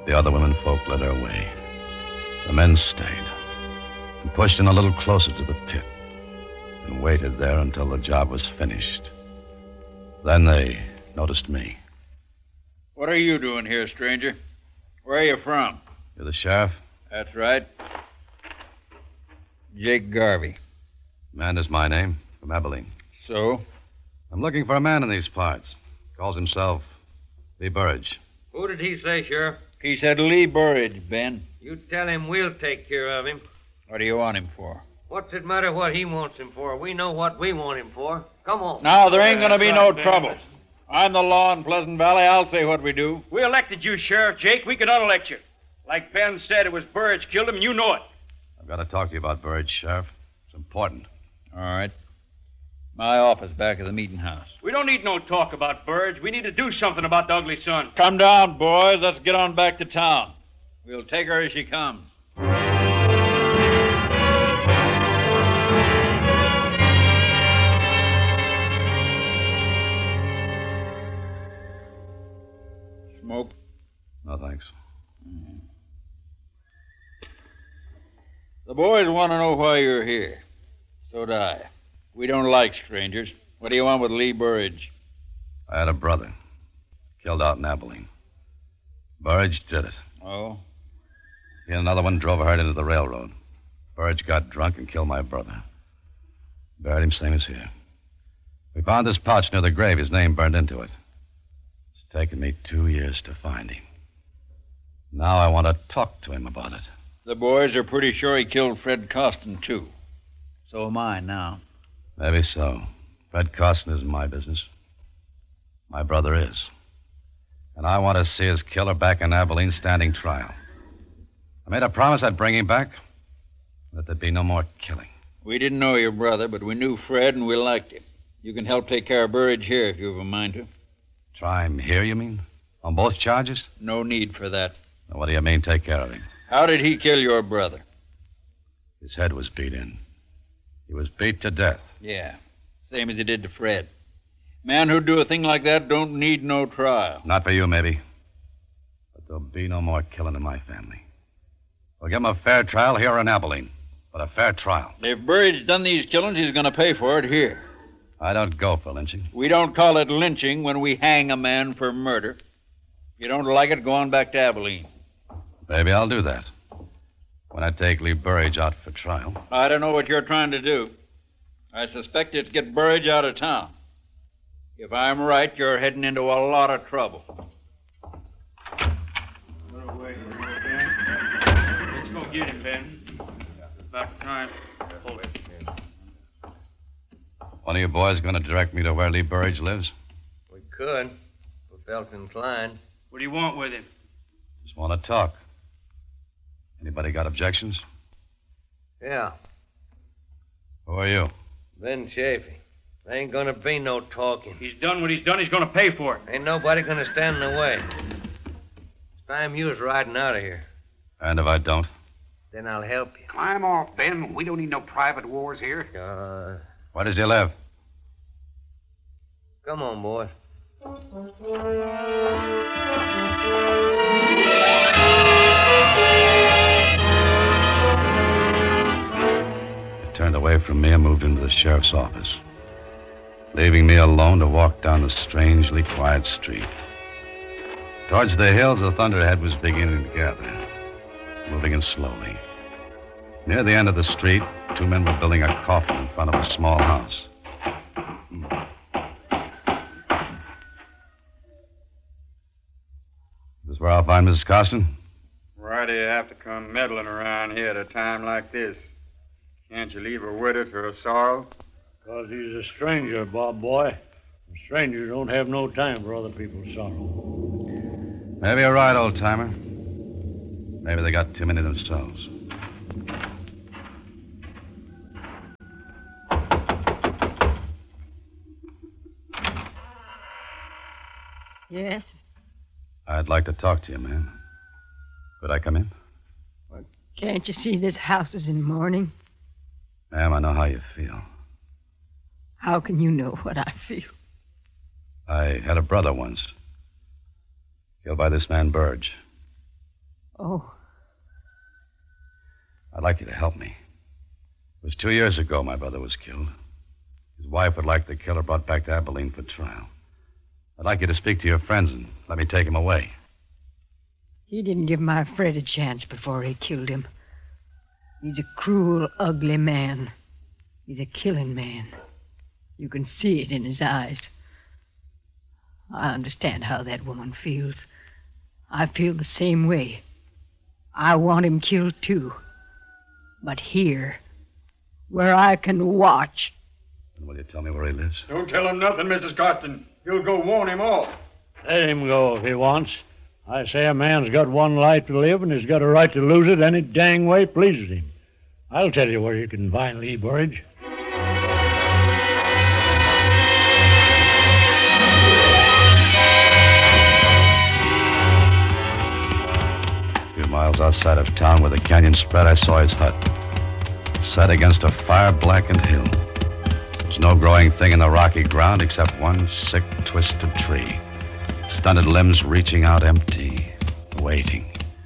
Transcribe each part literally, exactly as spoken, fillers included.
The other women folk led her away. The men stayed and pushed in a little closer to the pit and waited there until the job was finished. Then they noticed me. What are you doing here, stranger? Where are you from? You're the sheriff? That's right. Jake Garvey. Amanda's my name, from Abilene. So? I'm looking for a man in these parts. Calls himself Lee Burridge. Who did he say, Sheriff? He said Lee Burridge, Ben. You tell him we'll take care of him. What do you want him for? What's it matter what he wants him for? We know what we want him for. Come on. Now, there ain't going to be no trouble. I'm the law in Pleasant Valley. I'll say what we do. We elected you, Sheriff Jake. We can unelect you. Like Ben said, it was Burridge killed him, and you know it. I've got to talk to you about Burridge, Sheriff. It's important. All right. My office back at the meeting house. We don't need no talk about Burridge. We need to do something about the ugly son. Come down, boys. Let's get on back to town. We'll take her as she comes. Smoke? No, thanks. Mm-hmm. The boys want to know why you're here. So do I. We don't like strangers. What do you want with Lee Burridge? I had a brother. Killed out in Abilene. Burridge did it. Oh? He and another one drove a herd into the railroad. Burridge got drunk and killed my brother. Buried him same as here. We found this pouch near the grave. His name burned into it. It's taken me two years to find him. Now I want to talk to him about it. The boys are pretty sure he killed Fred Costin, too. So am I now. Maybe so. Fred Costin isn't my business. My brother is. And I want to see his killer back in Abilene standing trial. I made a promise I'd bring him back, that there'd be no more killing. We didn't know your brother, but we knew Fred and we liked him. You can help take care of Burridge here if you have a mind to. Try him here, you mean? On both charges? No need for that. Now, what do you mean, take care of him? How did he kill your brother? His head was beat in. He was beat to death. Yeah, same as he did to Fred. Man who'd do a thing like that don't need no trial. Not for you, maybe. But there'll be no more killing in my family. We'll give him a fair trial here in Abilene. But a fair trial. If Burridge done these killings, he's going to pay for it here. I don't go for lynching. We don't call it lynching when we hang a man for murder. If you don't like it, go on back to Abilene. Maybe I'll do that. When I take Lee Burridge out for trial. I don't know what you're trying to do. I suspect you to get Burridge out of town. If I'm right, you're heading into a lot of trouble. Let's go get him, Ben. It's about time. Hold it. One of you boys going to direct me to where Lee Burridge lives? We could. If we felt inclined. What do you want with him? Just want to talk. Anybody got objections? Yeah. Who are you? Ben Chafee. There ain't gonna be no talking. He's done what he's done. He's gonna pay for it. Ain't nobody gonna stand in the way. It's time you was riding out of here. And if I don't? Then I'll help you. Climb off, Ben. We don't need no private wars here. Uh, Where does he live? come on, boy. He turned away from me and moved into the sheriff's office, leaving me alone to walk down the strangely quiet street. Towards the hills, the thunderhead was beginning to gather, moving in slowly. Near the end of the street, two men were building a coffin in front of a small house. This is where I'll find Missus Costin? Why do you have to come meddling around here at a time like this? Can't you leave her with us or her sorrow? Because he's a stranger, Bob boy. Strangers don't have no time for other people's sorrow. Maybe you're right, old-timer. Maybe they got too many themselves. Yes? I'd like to talk to you, ma'am. Could I come in? Can't you see this house is in mourning? Ma'am, I know how you feel. How can you know what I feel? I had a brother once. Killed by this man, Burge. Oh, I'd like you to help me. It was two years ago my brother was killed. His wife would like the killer brought back to Abilene for trial. I'd like you to speak to your friends and let me take him away. he didn't give my Fred a chance before he killed him. He's a cruel, ugly man. He's a killing man. You can see it in his eyes. I understand how that woman feels. I feel the same way. I want him killed, too. But here, where I can watch. And will you tell me where he lives? Don't tell him nothing, Missus Costin. You'll go warn him off. Let him go if he wants. I say a man's got one life to live, and he's got a right to lose it any dang way pleases him. I'll tell you where you can find Lee Burridge. A few miles outside of town where the canyon spread, I saw his hut. Set against a fire-blackened hill. There was no growing thing in the rocky ground except one sick, twisted tree. Stunted limbs reaching out empty, waiting.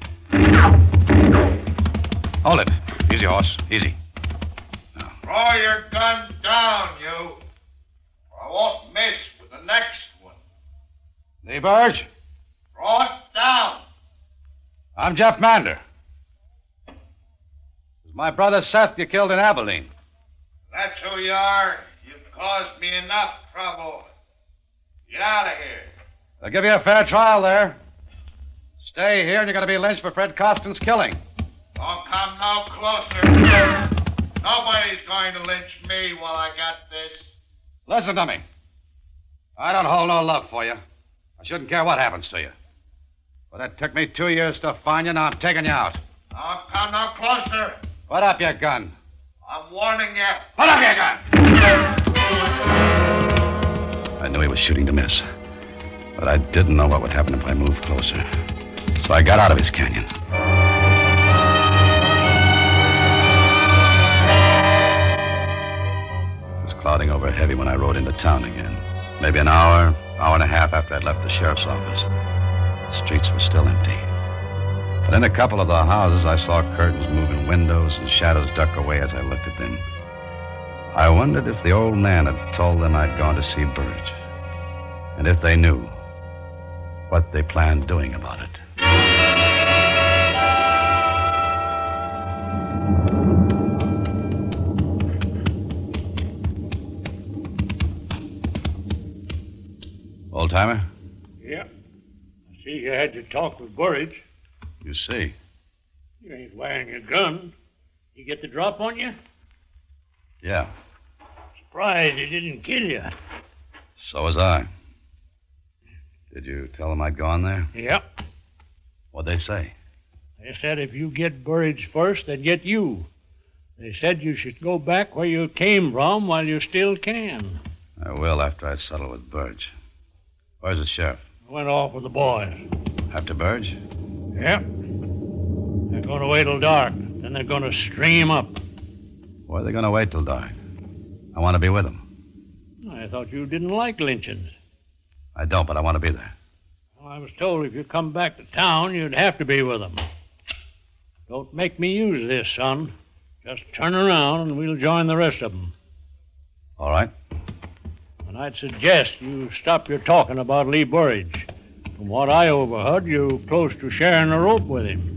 Hold it. Easy, horse. Easy. Throw your gun down, you. Or I won't miss with the next one. Lee Burridge? Throw it down. I'm Jeff Mander. It was my brother Seth you killed in Abilene. That's who you are. You've caused me enough trouble. Get out of here. They'll give you a fair trial there. Stay here and you're going to be lynched for Fred Costin's killing. Don't come no closer. Nobody's going to lynch me while I got this. Listen to me. I don't hold no love for you. I shouldn't care what happens to you. But it took me two years to find you. Now I'm taking you out. Don't come no closer. Put up your gun. I'm warning you. Put up your gun! I knew he was shooting to miss. But I didn't know what would happen if I moved closer. So I got out of his canyon. It was clouding over heavy when I rode into town again. Maybe an hour, hour and a half after I'd left the sheriff's office. The streets were still empty. But in a couple of the houses, I saw curtains move in windows and shadows duck away as I looked at them. I wondered if the old man had told them I'd gone to see Burridge. And if they knew what they planned doing about it. Old-timer? Yeah. I see you had to talk with Burridge. You see. You ain't wearing a gun. He get the drop on you? Yeah. Surprised he didn't kill you. So was I. Did you tell them I'd gone there? Yep. What'd they say? They said if you get Burridge first, they'd get you. They said you should go back where you came from while you still can. I will after I settle with Burridge. Where's the sheriff? I went off with the boys. After Burridge? Yep. They're going to wait till dark. Then they're going to string him up. Why are they going to wait till dark? I want to be with them. I thought you didn't like lynchings. I don't, but I want to be there. Well, I was told if you come back to town, you'd have to be with them. Don't make me use this, son. Just turn around and we'll join the rest of them. All right. And I'd suggest you stop your talking about Lee Burridge. From what I overheard, you're close to sharing a rope with him.